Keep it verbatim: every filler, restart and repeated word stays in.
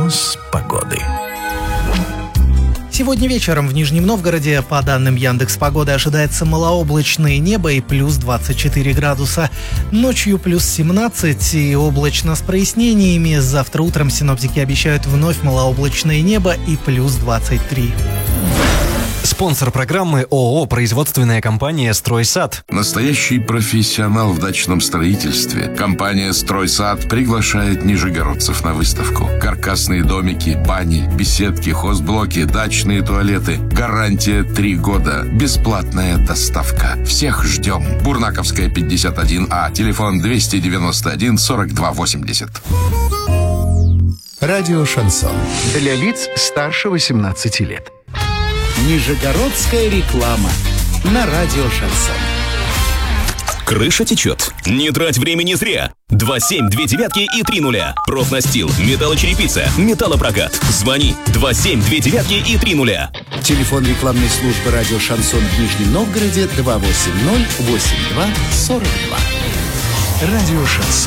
Прогноз погоды. Сегодня вечером в Нижнем Новгороде, по данным Яндекс.Погоды, ожидается малооблачное небо и плюс двадцать четыре градуса. Ночью плюс семнадцать и облачно с прояснениями. Завтра утром синоптики обещают вновь малооблачное небо и плюс двадцать три. Спонсор программы ООО «Производственная компания «Стройсад». Настоящий профессионал в дачном строительстве. Компания «Стройсад» приглашает нижегородцев на выставку. Каркасные домики, бани, беседки, хозблоки, дачные туалеты. Гарантия три года. Бесплатная доставка. Всех ждем. Бурнаковская, пятьдесят один А. Телефон двести девяносто один сорок два восемьдесят. Радио «Шансон». Для лиц старше восемнадцати лет. Нижегородская реклама на радио «Шансон». Крыша течет. Не трать времени зря. два семь две девятки и три нуля. Профнастил, металлочерепица, металлопрокат. Звони два семь две девятки и три нуля. Телефон рекламной службы радио «Шансон» в Нижнем Новгороде два восемь ноль восемь два сорок два. Радио «Шансон».